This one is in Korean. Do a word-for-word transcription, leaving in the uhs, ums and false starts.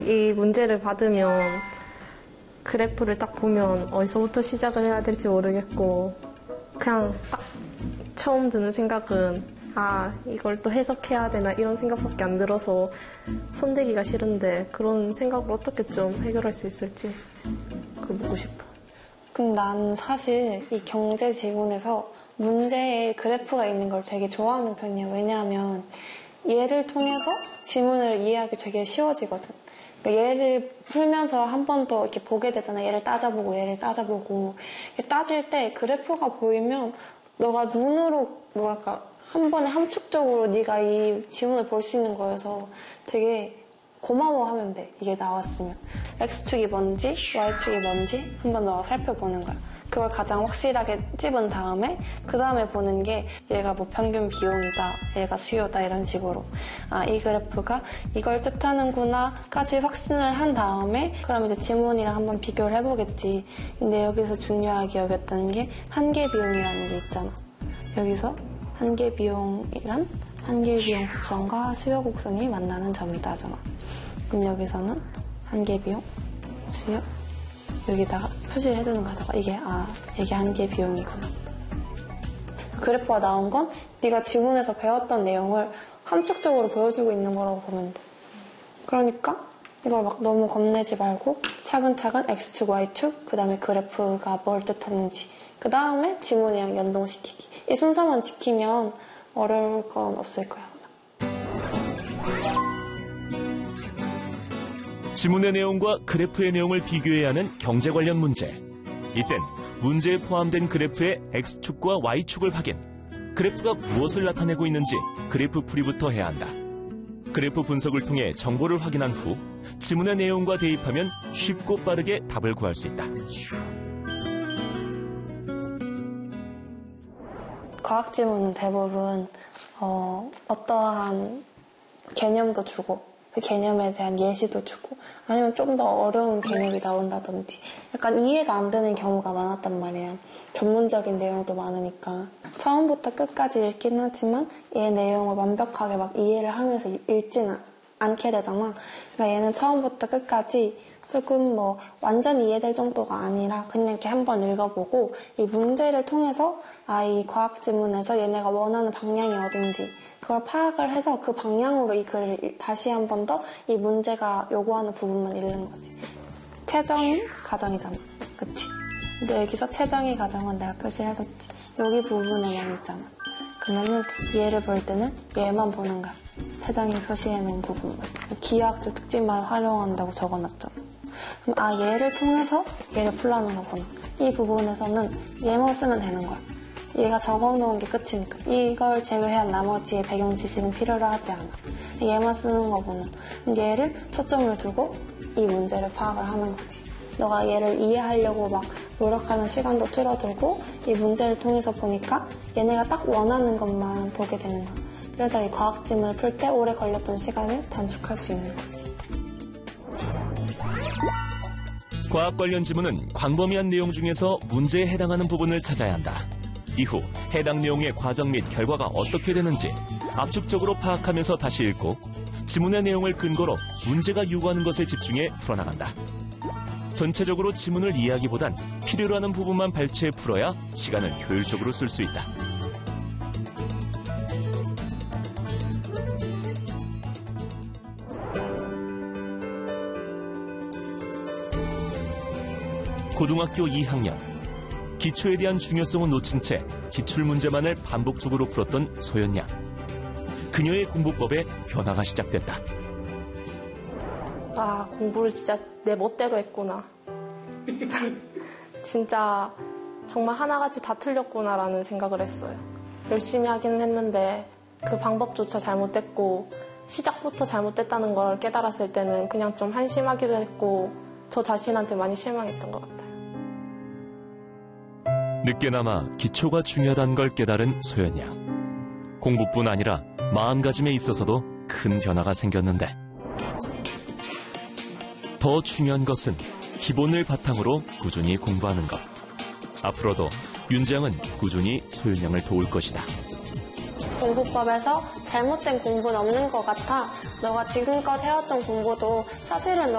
이 문제를 받으면 그래프를 딱 보면 어디서부터 시작을 해야 될지 모르겠고 그냥 딱 처음 드는 생각은 아 이걸 또 해석해야 되나 이런 생각밖에 안 들어서 손대기가 싫은데 그런 생각을 어떻게 좀 해결할 수 있을지 그걸 묻고 싶어. 그럼 난 사실 이 경제 지문에서 문제에 그래프가 있는 걸 되게 좋아하는 편이야. 왜냐하면 얘를 통해서 지문을 이해하기 되게 쉬워지거든. 그러니까 얘를 풀면서 한 번 더 이렇게 보게 되잖아. 얘를 따져보고 얘를 따져보고 따질 때 그래프가 보이면 너가 눈으로 뭐랄까 한 번에 함축적으로 네가 이 지문을 볼 수 있는 거여서 되게 고마워하면 돼. 이게 나왔으면. X축이 뭔지 Y축이 뭔지 한 번 더 살펴보는 거야. 그걸 가장 확실하게 찝은 다음에 그 다음에 보는 게 얘가 뭐 평균 비용이다, 얘가 수요다 이런 식으로 아 이 그래프가 이걸 뜻하는구나 까지 확신을 한 다음에 그럼 이제 지문이랑 한번 비교를 해보겠지. 근데 여기서 중요하게 여겼던 게 한계 비용이라는 게 있잖아. 여기서 한계 비용이란 한계 비용 곡선과 수요 곡선이 만나는 점이다 하잖아. 그럼 여기서는 한계 비용, 수요 여기다가 표시를 해두는 거다가 이게 아 이게 한계 비용이구나. 그래프가 나온 건 네가 지문에서 배웠던 내용을 함축적으로 보여주고 있는 거라고 보면 돼. 그러니까 이걸 막 너무 겁내지 말고 차근차근 X축, Y축 그 다음에 그래프가 뭘 뜻하는지 그 다음에 지문이랑 연동시키기 이 순서만 지키면 어려울 건 없을 거야. 지문의 내용과 그래프의 내용을 비교해야 하는 경제 관련 문제. 이땐 문제에 포함된 그래프의 X축과 Y축을 확인. 그래프가 무엇을 나타내고 있는지 그래프 풀이부터 해야 한다. 그래프 분석을 통해 정보를 확인한 후 지문의 내용과 대입하면 쉽고 빠르게 답을 구할 수 있다. 과학 지문은 대부분 어, 어떠한 개념도 주고 그 개념에 대한 예시도 주고 아니면 좀 더 어려운 개념이 나온다든지 약간 이해가 안 되는 경우가 많았단 말이야. 전문적인 내용도 많으니까 처음부터 끝까지 읽긴 하지만 얘 내용을 완벽하게 막 이해를 하면서 읽지는 않게 되잖아. 그러니까 얘는 처음부터 끝까지 조금 뭐 완전 이해될 정도가 아니라 그냥 이렇게 한번 읽어보고 이 문제를 통해서 아, 이 과학 지문에서 얘네가 원하는 방향이 어딘지 그걸 파악을 해서 그 방향으로 이 글을 다시 한 번 더 이 문제가 요구하는 부분만 읽는 거지. 최정의 가정이잖아. 그치? 근데 여기서 최정의 가정은 내가 표시를 해뒀지. 여기 부분에만 있잖아. 그러면은 얘를 볼 때는 얘만 보는 거야. 최정의 표시해놓은 부분만. 기하학적 특징만 활용한다고 적어놨잖아. 그럼 아 얘를 통해서 얘를 풀라는 거구나. 이 부분에서는 얘만 쓰면 되는 거야. 얘가 적어놓은 게 끝이니까. 이걸 제외한 나머지의 배경 지식은 필요로 하지 않아. 얘만 쓰는 거구나. 얘를 초점을 두고 이 문제를 파악을 하는 거지. 너가 얘를 이해하려고 막 노력하는 시간도 줄어들고 이 문제를 통해서 보니까 얘네가 딱 원하는 것만 보게 되는 거야. 그래서 이 과학 지문을 풀 때 오래 걸렸던 시간을 단축할 수 있는 거지. 과학 관련 지문은 광범위한 내용 중에서 문제에 해당하는 부분을 찾아야 한다. 이후 해당 내용의 과정 및 결과가 어떻게 되는지 압축적으로 파악하면서 다시 읽고 지문의 내용을 근거로 문제가 요구하는 것에 집중해 풀어나간다. 전체적으로 지문을 이해하기보단 필요로 하는 부분만 발췌해 풀어야 시간을 효율적으로 쓸 수 있다. 고등학교 이 학년. 기초에 대한 중요성은 놓친 채 기출문제만을 반복적으로 풀었던 소연 양. 그녀의 공부법에 변화가 시작됐다. 아, 공부를 진짜 내 멋대로 했구나. 진짜 정말 하나같이 다 틀렸구나라는 생각을 했어요. 열심히 하기는 했는데 그 방법조차 잘못됐고 시작부터 잘못됐다는 걸 깨달았을 때는 그냥 좀 한심하기도 했고 저 자신한테 많이 실망했던 것 같아요. 늦게나마 기초가 중요하다는 걸 깨달은 소연 양. 공부뿐 아니라 마음가짐에 있어서도 큰 변화가 생겼는데 더 중요한 것은 기본을 바탕으로 꾸준히 공부하는 것. 앞으로도 윤지 양은 꾸준히 소연 양을 도울 것이다. 공부법에서 잘못된 공부는 없는 것 같아. 너가 지금껏 해왔던 공부도 사실은